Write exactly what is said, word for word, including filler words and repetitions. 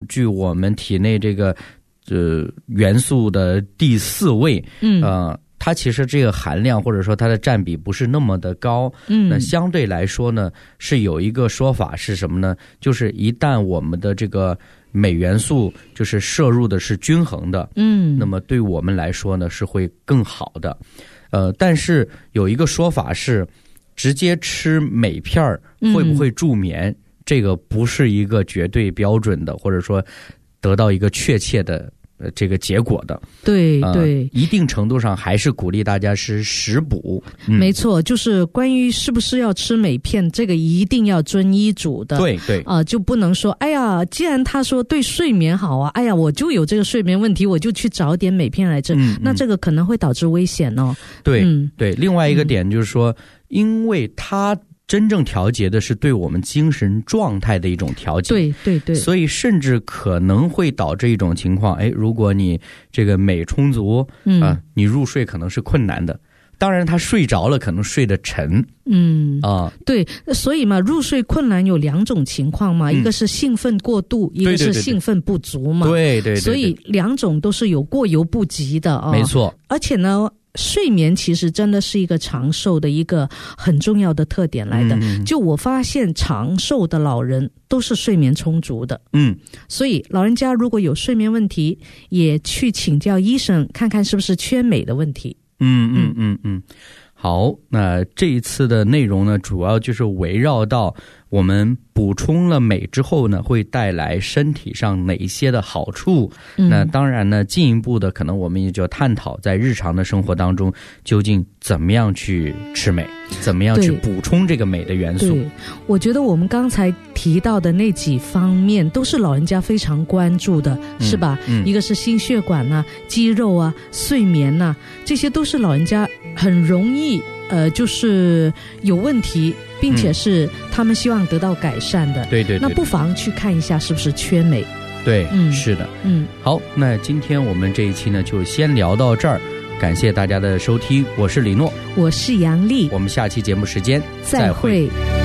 据我们体内这个呃元素的第四位，嗯呃它其实这个含量或者说它的占比不是那么的高，嗯，那相对来说呢，是有一个说法是什么呢？就是一旦我们的这个镁元素就是摄入的是均衡的，嗯，那么对我们来说呢是会更好的，呃，但是有一个说法是，直接吃镁片会不会助眠？嗯，这个不是一个绝对标准的，或者说得到一个确切的。呃，这个结果的， 对对、呃， 一定程度上还是鼓励大家是食补、嗯。 没错，就是关于是不是要吃镁片，这个一定要遵医嘱的。 对对， 啊、呃，就不能说，哎呀，既然他说对睡眠好啊，哎呀，我就有这个睡眠问题，我就去找点镁片来吃，嗯、那这个可能会导致危险哦。 对、嗯、对，另外一个点就是说，嗯、因为它。真正调节的是对我们精神状态的一种调节， 对对对， 所以甚至可能会导致一种情况，哎，如果你这个镁充足，嗯、呃，你入睡可能是困难的。当然，他睡着了，可能睡得沉， 嗯啊、呃， 对，所以嘛，入睡困难有两种情况嘛，嗯、一个是兴奋过度，一个是兴奋不足嘛， 对对对， 所以两种都是有过犹不及的啊、哦， 没错， 而且呢。睡眠其实真的是一个长寿的一个很重要的特点来的。嗯、就我发现，长寿的老人都是睡眠充足的。嗯，所以老人家如果有睡眠问题，也去请教医生，看看是不是缺镁的问题。 嗯嗯嗯嗯。好，那这一次的内容呢，主要就是围绕到我们补充了镁之后呢，会带来身体上哪一些的好处。嗯、那当然呢，进一步的可能我们也就探讨在日常的生活当中，究竟怎么样去吃镁，怎么样去补充这个镁的元素。 对，我觉得我们刚才提到的那几方面都是老人家非常关注的，嗯、是吧？嗯、一个是心血管啊、肌肉啊、睡眠啊，这些都是老人家很容易呃，就是有问题，并且是他们希望得到改善的。 对对对， 那不妨去看一下是不是缺镁。 对，嗯，是的，嗯。好，那今天我们这一期呢，就先聊到这儿。感谢大家的收听，我是李诺， 我是杨丽， 我们下期节目时间再会。再会